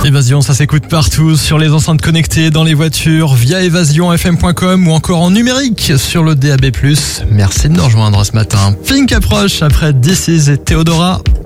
Évasion, ça s'écoute partout, sur les enceintes connectées, dans les voitures, via évasionfm.com ou encore en numérique sur le DAB+. Merci de nous rejoindre ce matin. Pink approche après This Is et Theodora.